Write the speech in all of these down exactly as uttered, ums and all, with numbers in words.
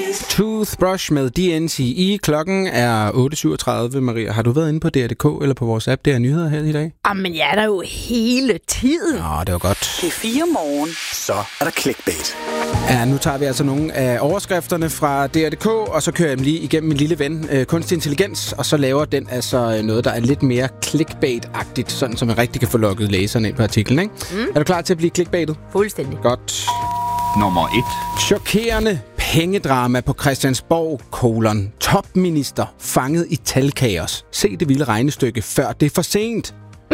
Toothbrush med D N C E. Klokken er otte syvogtredive. Maria, har du været inde på D R punktum D K eller på vores app, D R Nyheder her i dag? Jamen, jeg er der jo hele tiden. Nå, det var godt. P fire Morgen. Så er der clickbait. Ja, nu tager vi altså nogle af overskrifterne fra D R punktum D K, og så kører jeg dem lige igennem min lille ven, øh, kunstig intelligens, og så laver den altså noget, der er lidt mere clickbait-agtigt, sådan som man rigtig kan få lukket læserne ind på artiklen, ikke? Mm. Er du klar til at blive clickbaitet? Fuldstændig. Godt. Nummer et. Chokerende pengedrama på Christiansborg, kolon. Topminister fanget i talkaos. Se det vilde regnestykke, før det er for sent.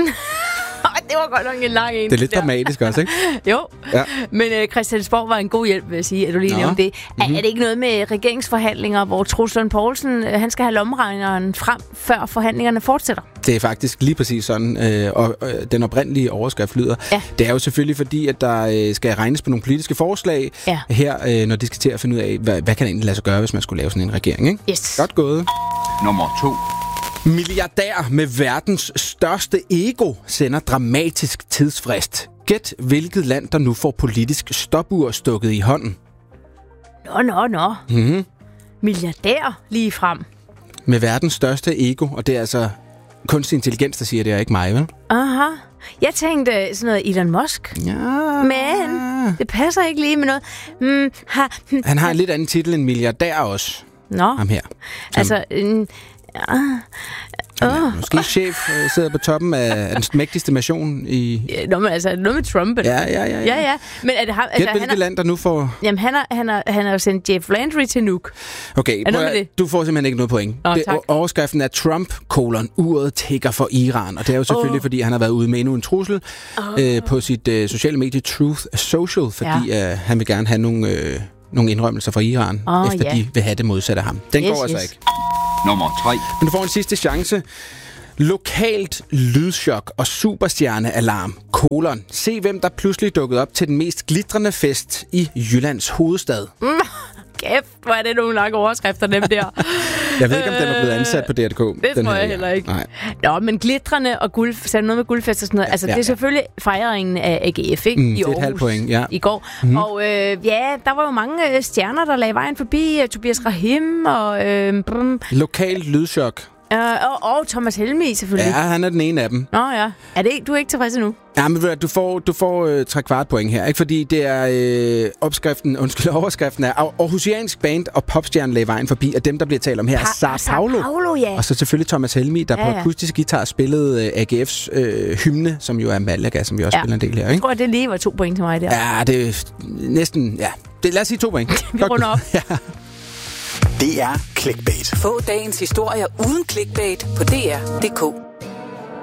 Det var godt nok en lang en. Det er lidt dramatisk også, ikke? Jo, ja. Men uh, Christiansborg var en god hjælp, vil jeg sige, at du lige nævnte det. Mm-hmm. Er, er det ikke noget med regeringsforhandlinger, hvor Troels Lund Poulsen, uh, han skal have lommeregneren frem, før forhandlingerne fortsætter? Det er faktisk lige præcis sådan, øh, og øh, den oprindelige overskrift lyder. Ja. Det er jo selvfølgelig fordi, at der øh, skal regnes på nogle politiske forslag ja. her, øh, når de skal til at finde ud af, hvad, hvad kan det egentlig lade sig gøre, hvis man skulle lave sådan en regering, ikke? Yes. Godt gået. Nummer to. Milliardær med verdens største ego sender dramatisk tidsfrist. Gæt hvilket land, der nu får politisk stopur stukket i hånden. Nå, nå, nå. Mm-hmm. Milliardær lige frem. Med verdens største ego, og det er altså kunstig intelligens, der siger det, er ikke mig, vel? Aha. Jeg tænkte sådan noget Elon Musk. Ja. Men det passer ikke lige med noget. Mm, ha, hm, Han har en lidt anden titel end milliardær også. Nå. Ham her. Som altså... Mm, Han er oh. måske chef, øh, sidder på toppen af, af den mægtigste nation i... Ja, nå, men altså, noget med Trump. Ja, ja, ja. ja. ja, ja. Men er det ham... Altså, hvilket han land, der nu får... Jamen, han har, han har, han har jo sendt Jeff Landry til Nuuk. Okay, prøv, du får simpelthen ikke noget point. Nå, det, overskriften er Trump, kolon, uret tigger for Iran. Og det er jo selvfølgelig, oh. fordi han har været ude med endnu en trussel oh. øh, på sit øh, sociale medie Truth Social, fordi ja. øh, han vil gerne have nogle, øh, nogle indrømmelser fra Iran, oh, efter yeah. de vil have det modsatte af ham. Den yes, går altså yes. ikke. Nummer tre. Men du får en sidste chance. Lokalt lydchok og superstjernealarm, kolon. Se hvem der pludselig dukkede op til den mest glitrende fest i Jyllands hovedstad. Mm, kæft, hvor er det nogle lange overskrifter, dem der. Jeg ved ikke, om den er blevet ansat på D R punktum D K. Det tror jeg heller ikke. Nej. Nå, men glitrende og guld, så noget med guldfest og sådan noget. Altså, ja, det er selvfølgelig fejringen af A G F, ikke? Mm, I Aarhus, det er et halvt point, ja. I går. Mm-hmm. Og øh, ja, der var jo mange stjerner, der lagde vejen forbi. Uh, Tobias Rahim og... Øh, Lokalt lydchok. Uh, og, og Thomas Helmig, selvfølgelig. Ja, han er den ene af dem. Nå ja. Er det, du er ikke tilfreds endnu? Ja, men du får, du får øh, tre kvart point her, ikke? Fordi det er øh, opskriften, undskyld, overskriften er Aarhusiansk band og popstjernen lagde vejen forbi, og dem, der bliver talt om her, er pa- Sao Paulo. Paulo ja. Og så selvfølgelig Thomas Helmig, der ja, ja. på akustisk guitar spillede øh, A G F's øh, hymne, som jo er Malaga, som vi også ja. spiller en del her, ikke? Jeg tror, det lige var to point til mig der. Ja, det er næsten, ja. Det, lad os sige to point. Vi runder op. Ja. Det er clickbait. Få dagens historier uden clickbait på D R punktum D K.